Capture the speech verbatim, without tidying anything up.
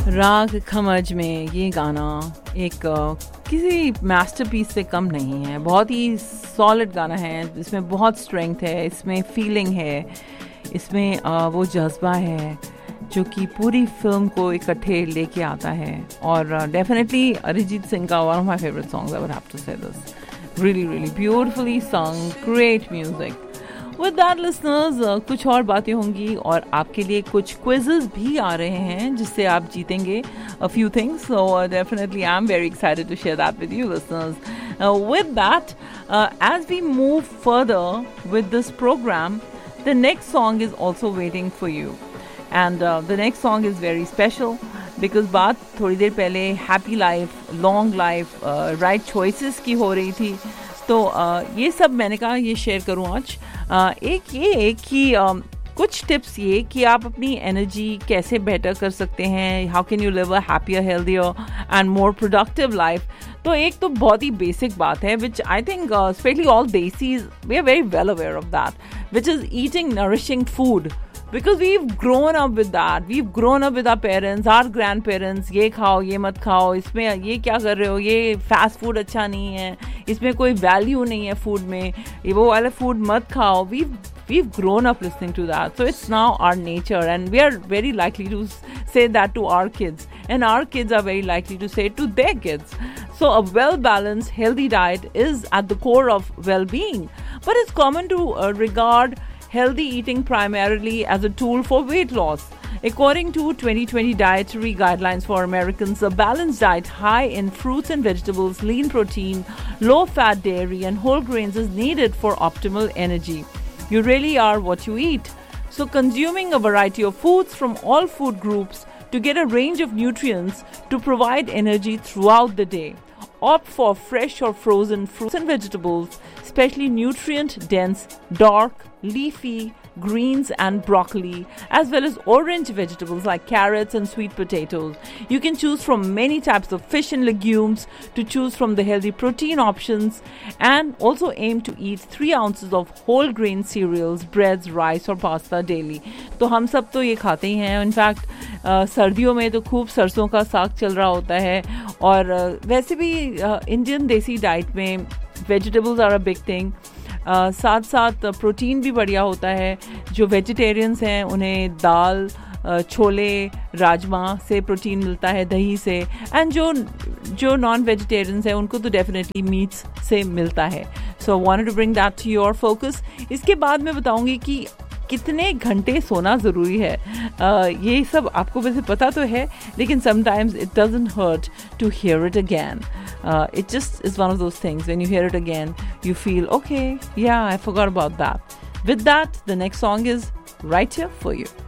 राग खमज में ये गाना एक अ, किसी मास्टरपीस से कम नहीं है। बहुत ही सॉलिड गाना है, इसमें बहुत स्ट्रेंथ है, इसमें फीलिंग है, इसमें अ, वो जज्बा है जो कि पूरी फिल्म को इकट्ठे लेके आता है। और डेफिनेटली अरिजीत सिंह का one of my favourite songs, I would have to से this, really really beautifully song, great music. With that listeners, कुछ और बातें होंगी और आपके लिए कुछ क्विजेस भी आ रहे हैं जिससे आप जीतेंगे a few things. So uh, definitely I'm very excited to share that with you listeners. Uh, with that, uh, as we move further with this program, the next song is also waiting for you. And uh, the next song is very special because बात थोड़ी देर पहले happy life, long life, right choices की हो रही थी। तो uh, ये सब मैंने कहा ये शेयर करूँ आज। uh, एक ये कि uh, कुछ टिप्स ये कि आप अपनी एनर्जी कैसे बेटर कर सकते हैं, how can you live a happier, healthier and more productive life. तो एक तो बहुत ही बेसिक बात है विच I think specially all desis we are very well aware of that, which is eating nourishing food. Because we've grown up with that, we've grown up with our parents, our grandparents, ये खाओ ये मत खाओ, इसमें ये क्या कर रहे हो, ये फास्ट फूड अच्छा नहीं है, इसमें कोई वैल्यू नहीं है फूड में, ये वो वाला फूड मत खाओ. we've we've grown up listening to that, so it's now our nature and we are very likely to say that to our kids, and our kids are very likely to say it to their kids. So a well balanced healthy diet is at the core of well-being, but it's common to uh, regard healthy eating primarily as a tool for weight loss. According to twenty twenty dietary guidelines for Americans, a balanced diet high in fruits and vegetables, lean protein, low-fat dairy, and whole grains is needed for optimal energy. You really are what you eat. So consuming a variety of foods from all food groups to get a range of nutrients to provide energy throughout the day. Opt for fresh or frozen fruits and vegetables, especially nutrient-dense, dark, leafy greens and broccoli, as well as orange vegetables like carrots and sweet potatoes. You can choose from many types of fish and legumes to choose from the healthy protein options, and also aim to eat three ounces of whole grain cereals, breads, rice or pasta daily. तो हम सब तो ये खाते ही हैं. In fact सर्दियों में तो खूब सरसों का साग चल रहा होता है, और uh, वैसे भी इंडियन uh, देसी डाइट में vegetables are a big thing. Uh, साथ साथ प्रोटीन भी बढ़िया होता है. जो वेजिटेरियंस हैं उन्हें दाल, uh, छोले, राजमा से प्रोटीन मिलता है, दही से, एंड जो जो नॉन वेजिटेरियंस हैं उनको तो डेफिनेटली मीट्स से मिलता है. सो wanted to bring that to your focus. इसके बाद मैं बताऊंगी कि कितने घंटे सोना ज़रूरी है. uh, ये सब आपको वैसे पता तो है, लेकिन sometimes it doesn't hurt to here it again. It just is one of those things, when you hear it again, you feel, okay, yeah, I forgot about that. With that, the next song is right here for you.